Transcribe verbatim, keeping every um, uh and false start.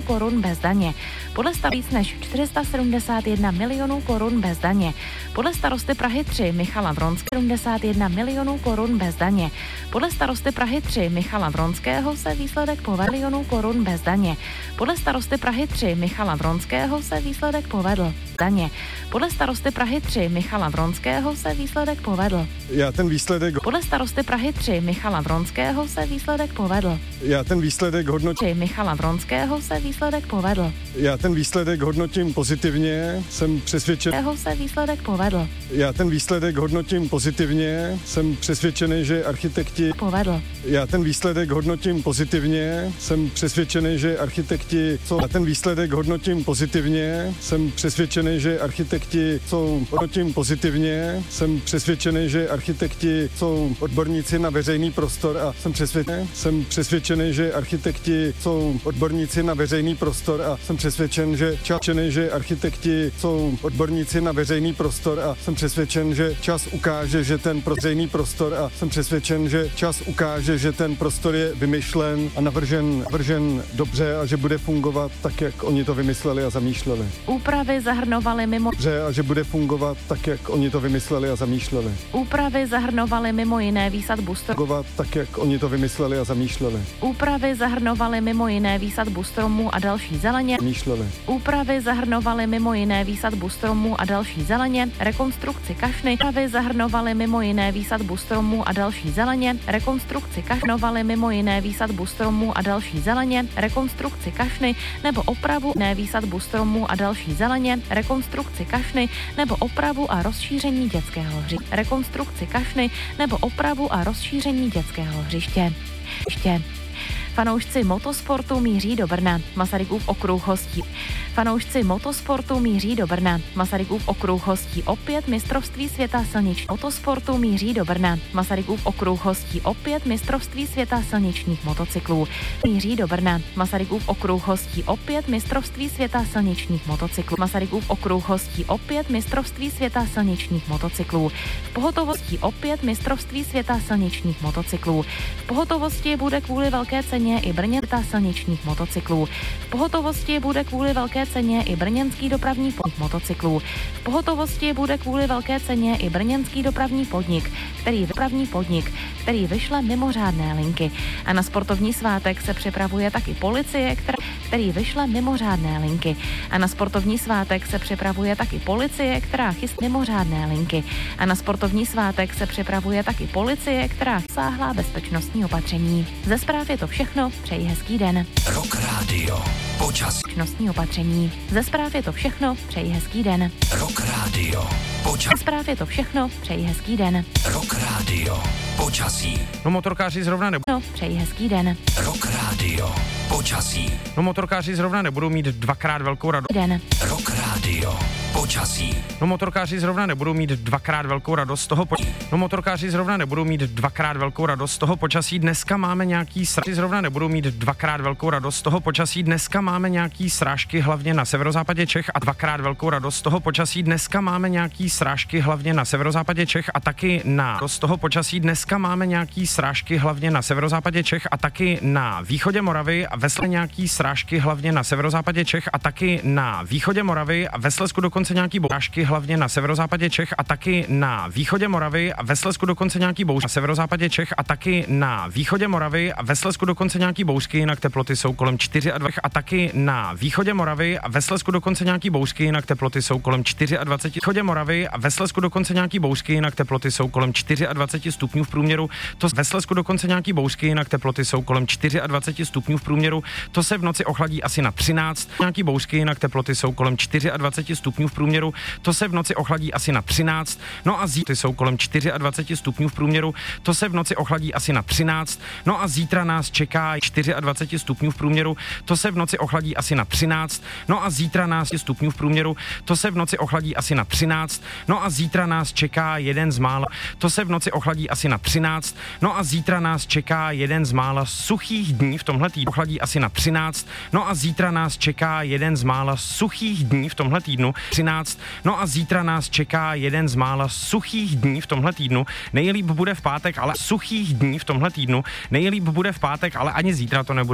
korun bez daně. Podle stav víc než čtyři sta sedmdesát jedna milionů korun bez daně. Podle starosty Prahy tři Michala Vronského sedmdesát jedna milionů korun bez daně. Podle starosty Prahy tři Michala Vronského se výsledek povedl milionů korun bez daně. Podle starosty Prahy tři Michala Vronského se výsledek povedl. Daně. Podle starosty Prahy tři Michala Vronského se výsledek povedl. Já ten výsledek Podle starosty Prahy tři Michala Vronského se výsledek povedl. Já ten výsledek hodnotím tři Michala Vronského se výsledek povedl. Já ten výsledek hodnotím pozitivně, jsem přesvědčen. Jeho se výsledek povedl. Já ten výsledek hodnotím pozitivně, jsem přesvědčený, že architekti Povedl. Já ten výsledek hodnotím pozitivně, jsem přesvědčený, že architekti jsou Já ten výsledek hodnotím pozitivně, jsem přesvědčený, že architekti jsou hodnotím pozitivně, jsem přesvědčený, že architekti jsou odborníci na veřejný prostor a jsem přesvědčený, jsem přesvědčený, že architekti jsou odborníci na veřejný prostor a jsem přesvědčen, že čas, že architekti jsou odborníci na veřejný prostor a jsem přesvědčen, že čas ukáže, že ten veřejný prostor a jsem přesvědčen, že čas ukáže, že ten prostor je vymyšlen a navržen, navržen dobře a že bude fungovat tak, jak oni to vymysleli a zamýšleli. Úpravy zahrnovaly mimo Dobře a že bude fungovat tak, jak oni to vymysleli a zamýšleli. Úpravy zahrnovaly mimo jiné výsadbu stromů. Fungovat tak, jak oni to vymysleli a zamýšleli. Úpravy zahrnovaly mimo jiné výsadbu stromů a další zeleně. Zamýšleli. Úpravy zahrnovaly mimo jiné výsadbu stromů a další zeleně, rekonstrukci kašny. Úpravy zahrnovaly mimo jiné výsadbu stromů a další zeleně, rekonstrukci kašnovaly mimo jiné výsadbu stromů a další zeleně, rekonstrukci kašny nebo opravu ne výsadbu stromů a další zeleně, rekonstrukci kašny nebo opravu a rozšíření dětského hřiště. Rekonstrukci kašny nebo opravu a rozšíření dětského hřiště. Ještě. Fanoušci motosportu míří do Brna. Masarykův okruh hostí. Fanoušci motosportu míří do Brna. Masarykův okruh hostí opět mistrovství světa silničního motosportu míří do Brna. Masarykův okruh hostí opět mistrovství světa silničních motocyklů. Míří do Brna. Masarykův okruh hostí opět mistrovství světa silničních motocyklů. Masarykův okruh hostí opět mistrovství světa silničních motocyklů. V pohotovosti opět mistrovství světa silničních motocyklů. V pohotovosti bude kvůli velké ceně i brněnská silničních motocyklů. V pohotovosti bude kvůli velké ceně i brněnský dopravní podnik motocyklů. V pohotovosti bude kvůli velké ceně i brněnský dopravní podnik, který dopravní podnik, který vyšle mimořádné linky. A na sportovní svátek se připravuje taky policie, která, který vyšle mimořádné linky. A na sportovní svátek se připravuje taky policie, která chystá mimořádné linky. A na sportovní svátek se připravuje taky policie, která sáhlá bezpečnostní opatření. Ze zpráv je to všechno. Přeji hezký den. Rock Radio. Počasí. Bezpečnostní opatření. Ze zpráv je to všechno. Přeji hezký den. Rock Radio. Počasí. Ze zpráv je to všechno. Přeji hezký den. Rock Radio. Počasí. No motorkáři zrovna nebudou. No, přeji hezký den. Rock Radio. Počasí. No motorkáři zrovna nebudou mít dvakrát velkou radost. Den. Rock Radio. Počasí. No motorkáři zrovna nebudou mít dvakrát velkou radost z toho po... No motorkáři zrovna nebudou mít dvakrát velkou radost z toho počasí. Dneska máme nějaký srážky. Zrovna nebudou mít dvakrát velkou radost z toho počasí. Dneska máme nějaký srážky hlavně na severozápadě Čech a dvakrát velkou radost z toho počasí. Dneska máme nějaký srážky hlavně na severozápadě Čech a taky na z toho počasí. Dneska máme nějaký srážky hlavně na severozápadě Čech a taky na východě Moravy a ve Slezsku nějaký srážky hlavně na severozápadě Čech a taky na východě Moravy a ve Slezsku dokonce nějaký bouřky hlavně na severozápadě Čech a taky na východě Moravy a ve Slezsku dokonce nějaký bouřky na severozápadě Čech a taky na východě Moravy a ve Slezsku dokonce nějaký bouřky, jinak teploty jsou kolem dvacet čtyři a taky na východě Moravy a ve Slezsku dokonce nějaký bouřky, jinak teploty jsou kolem dvacet čtyři. Východě Moravy a ve Slezsku dokonce nějaký bouřky, jinak teploty jsou kolem dvacet čtyři stupňů v průměru. To ve Slezsku dokonce nějaký bouřky, jinak teploty jsou kolem dvacet čtyři stupňů v průměru. To se v noci ochladí asi na třináct. Nějaký bouřky, jinak teploty jsou kolem dvacet čtyři stupňů v průměru. To se v noci ochladí asi na třináct. No a zítra jsou kolem dvacet čtyři stupňů v průměru. To se v noci ochladí asi na třináct. No a zítra nás čeká dvacet čtyři stupňů v průměru. To se v noci ochladí asi na třináct. No a zítra nás stupňů v průměru. To se v noci ochladí asi na třináct. No a zítra nás čeká jeden z mála. To se v noci ochladí asi na třináct. No a zítra nás čeká jeden z mála suchých dní v tomhle týdnu. Ochladí asi na třináct. No a zítra nás čeká jeden z mála suchých dní v tomhle týdnu. třináct. No a zítra nás čeká jeden z mála suchých dní v tomhle týdnu. Nejlíp bude v pátek, ale suchých dní v tomhle týdnu. Nejlíp bude v pátek, ale ani zítra to nebude.